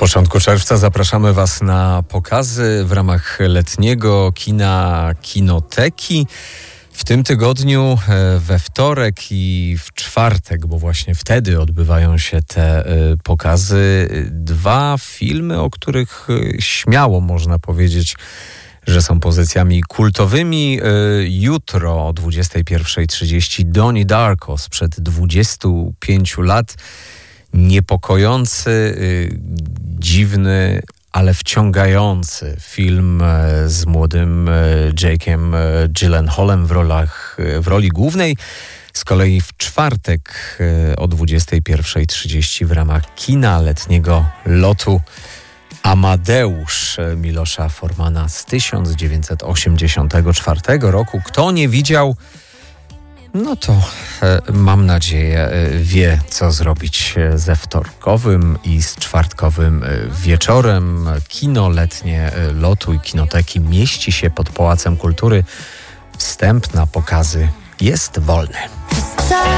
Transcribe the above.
początku czerwca zapraszamy Was na pokazy w ramach letniego kina Kinoteki. W tym tygodniu we wtorek i w czwartek, bo właśnie wtedy odbywają się te pokazy, dwa filmy, o których śmiało można powiedzieć, że są pozycjami kultowymi. Jutro o 21:30 Donnie Darko sprzed 25 lat. Niepokojący, dziwny, ale wciągający film z młodym Jake'em Gyllenhaalem w roli głównej. Z kolei w czwartek o 21:30 w ramach kina letniego lotu Amadeusz Milosza Formana z 1984 roku. Kto nie widział, no to mam nadzieję wie, co zrobić ze wtorkowym i z czwartkowym wieczorem. Kino letnie lotu i Kinoteki mieści się pod Pałacem Kultury. Wstęp na pokazy jest wolny.